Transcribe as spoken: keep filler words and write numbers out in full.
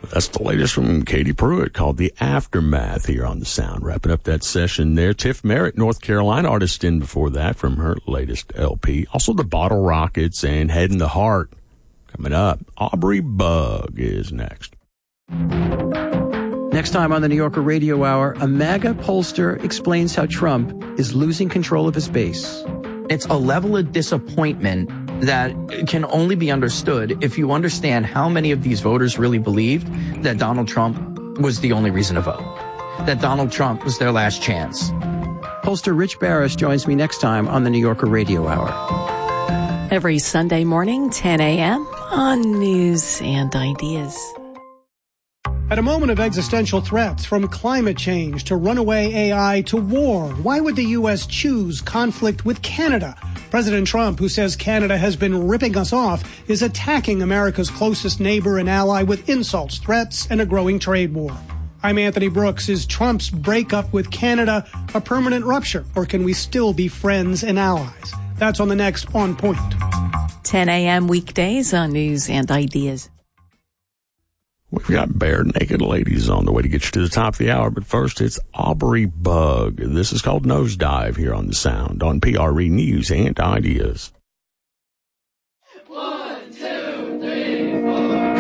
That's the latest from Katie Pruitt, called The Aftermath, here on The Sound. Wrapping up that session there. Tiff Merritt, North Carolina artist, in before that from her latest L P. Also the Bottle Rockets and Head in the Heart coming up. Aubrey Bug is next. Next time on the New Yorker Radio Hour, a MAGA pollster explains how Trump is losing control of his base. It's a level of disappointment that can only be understood if you understand how many of these voters really believed that Donald Trump was the only reason to vote, that Donald Trump was their last chance. Pollster Rich Barris joins me next time on the New Yorker Radio Hour. Every Sunday morning, ten a.m. on News and Ideas. At a moment of existential threats, from climate change to runaway A I to war, why would the U S choose conflict with Canada? President Trump, who says Canada has been ripping us off, is attacking America's closest neighbor and ally with insults, threats, and a growing trade war. I'm Anthony Brooks. Is Trump's breakup with Canada a permanent rupture, or can we still be friends and allies? That's on the next On Point. ten a.m. weekdays on News and Ideas. We've got Bare Naked Ladies on the way to get you to the top of the hour, but first it's Aubrey Bug. This is called Nosedive here on The Sound on P R E News and Ideas.